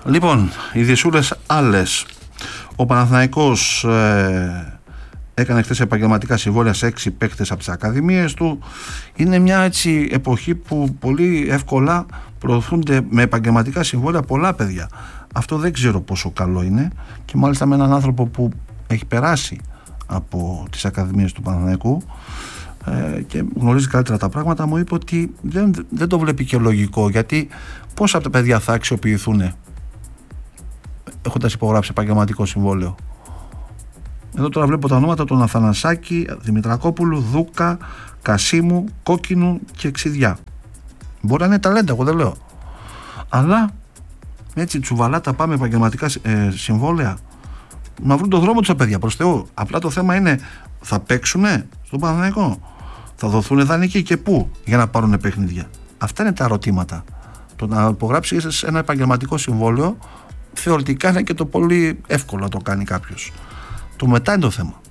Λοιπόν, οι δυσούλες άλλες. Ο Παναθηναϊκός έκανε χθες επαγγελματικά συμβόλαια σε 6 παίκτες από τις ακαδημίες του. Είναι μια έτσι εποχή που πολύ εύκολα προωθούνται με επαγγελματικά συμβόλαια πολλά παιδιά. Αυτό δεν ξέρω πόσο καλό είναι, και μάλιστα με έναν άνθρωπο που έχει περάσει από τις ακαδημίες του Παναθηναϊκού και γνωρίζει καλύτερα τα πράγματα, μου είπε ότι δεν το βλέπει και λογικό, γιατί πόσα από τα παιδιά θα αξιοποιηθούν έχοντας υπογράψει επαγγελματικό συμβόλαιο. Εδώ τώρα βλέπω τα ονόματα των Αθανασάκη, Δημητρακόπουλου, Δούκα, Κασίμου, Κόκκινου και Ξιδιά. Μπορεί να είναι ταλέντα, εγώ δεν λέω, αλλά έτσι τσουβαλά τα πάμε επαγγελματικά συμβόλαια, να βρουν τον δρόμο τους τα παιδιά, προς Θεού. Απλά το θέμα είναι, θα παίξουνε στον Παναθηναϊκό, θα δοθούν δανεικοί και πού για να πάρουν παιχνίδια? Αυτά είναι τα ερωτήματα. Το να υπογράψει ένα επαγγελματικό συμβόλαιο θεωρητικά είναι και το πολύ εύκολο να το κάνει κάποιος. Το μετά είναι το θέμα.